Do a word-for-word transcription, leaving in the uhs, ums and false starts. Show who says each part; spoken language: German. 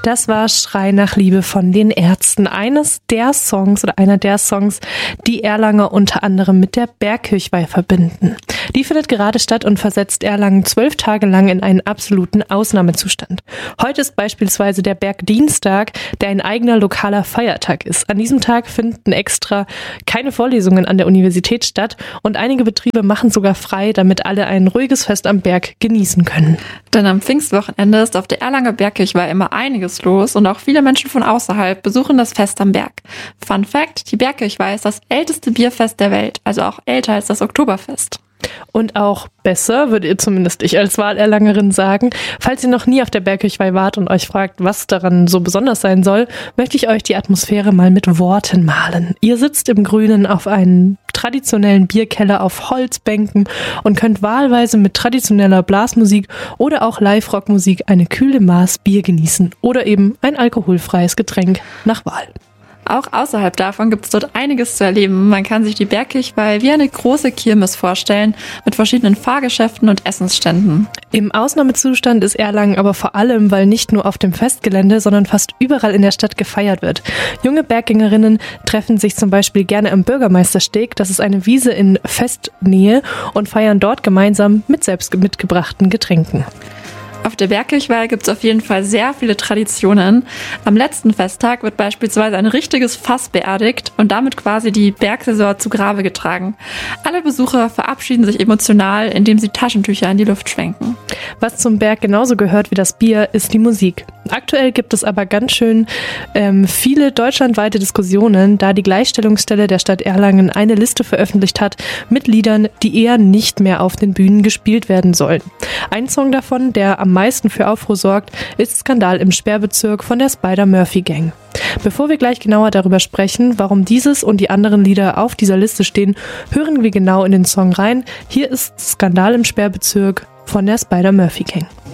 Speaker 1: Das war Schrei nach Liebe von den Ärzten. Eines der Songs oder einer der Songs, die Erlanger unter anderem mit der Bergkirchweih verbinden. Die findet gerade statt und versetzt Erlangen zwölf Tage lang in einen absoluten Ausnahmezustand. Heute ist beispielsweise der Bergdienstag, der ein eigener lokaler Feiertag ist. An diesem Tag finden extra keine Vorlesungen an der Universität statt und einige Betriebe machen sogar frei, damit alle ein ruhiges Fest am Berg genießen können.
Speaker 2: Denn am Pfingstwochenende ist auf der Erlanger Bergkirchweih immer einiges los und auch viele Menschen von außerhalb besuchen das Fest am Berg. Fun Fact: Die Bergkirchweih ist das älteste Bierfest der Welt, also auch älter als das Oktoberfest.
Speaker 1: Und auch besser, würde ihr zumindest ich als Wahlerlangerin sagen. Falls ihr noch nie auf der Bergkirchweih wart und euch fragt, was daran so besonders sein soll, möchte ich euch die Atmosphäre mal mit Worten malen. Ihr sitzt im Grünen auf einem traditionellen Bierkeller auf Holzbänken und könnt wahlweise mit traditioneller Blasmusik oder auch Live-Rockmusik eine kühle Maß Bier genießen oder eben ein alkoholfreies Getränk nach Wahl.
Speaker 2: Auch außerhalb davon gibt es dort einiges zu erleben. Man kann sich die Bergkirchweih wie eine große Kirmes vorstellen, mit verschiedenen Fahrgeschäften und Essensständen.
Speaker 1: Im Ausnahmezustand ist Erlangen aber vor allem, weil nicht nur auf dem Festgelände, sondern fast überall in der Stadt gefeiert wird. Junge Berggängerinnen treffen sich zum Beispiel gerne am Bürgermeistersteg, das ist eine Wiese in Festnähe, und feiern dort gemeinsam mit selbst mitgebrachten Getränken.
Speaker 2: Auf der Bergkirchweih gibt es auf jeden Fall sehr viele Traditionen. Am letzten Festtag wird beispielsweise ein richtiges Fass beerdigt und damit quasi die Bergsaison zu Grabe getragen. Alle Besucher verabschieden sich emotional, indem sie Taschentücher in die Luft schwenken.
Speaker 1: Was zum Berg genauso gehört wie das Bier, ist die Musik. Aktuell gibt es aber ganz schön ähm, viele deutschlandweite Diskussionen, da die Gleichstellungsstelle der Stadt Erlangen eine Liste veröffentlicht hat mit Liedern, die eher nicht mehr auf den Bühnen gespielt werden sollen. Ein Song davon, der am meisten für Aufruhr sorgt, ist Skandal im Sperrbezirk von der Spider-Murphy-Gang. Bevor wir gleich genauer darüber sprechen, warum dieses und die anderen Lieder auf dieser Liste stehen, hören wir genau in den Song rein. Hier ist Skandal im Sperrbezirk von der Spider-Murphy-Gang.